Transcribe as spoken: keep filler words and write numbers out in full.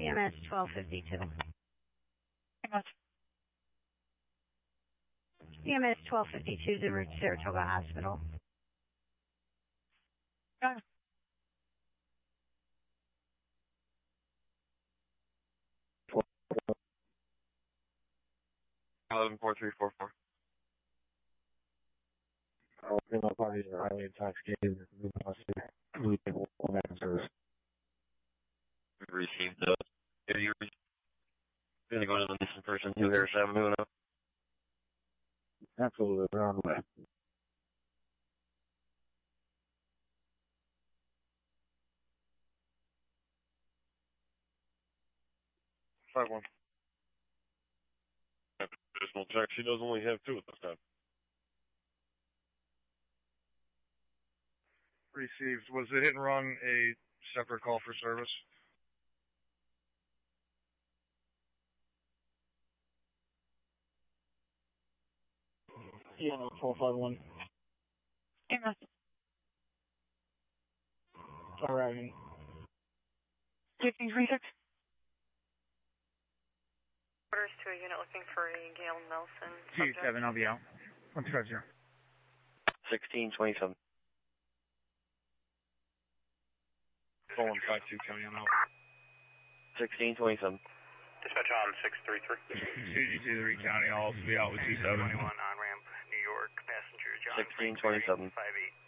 C M S twelve fifty-two. C M S twelve fifty-two is en route to Saratoga Hospital. Okay. eleven four three four four. All female parties are highly intoxicated. We take one man service. Received those. Are you going to go to the missing person two here seven who knows? Absolutely, they're on the way. five one. Additional check. She does only have two at this time. Received. Was the hit and run a separate call for service? Yeah, no, four five one. Yeah. Arriving. fifteen twenty-six. Orders to a unit looking for a Gail Nelson. two seven, I'll be out. one two five zero. sixteen twenty-seven. Colin five two County, I'm out. sixteen twenty-seven. Dispatch on six three three. two two three County, I'll also be out with two seven. twenty-one on ramp, New York, passenger John. sixteen twenty-seven. five eight.